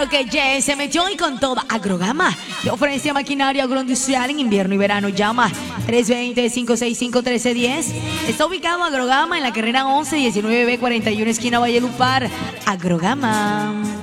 que ya se metió y con toda Agrogama. Te ofrece maquinaria agroindustrial en invierno y verano. Llama 320-565-1310. Está ubicado Agrogama en la carrera 11 19B 41 esquina Valledupar. Agrogama.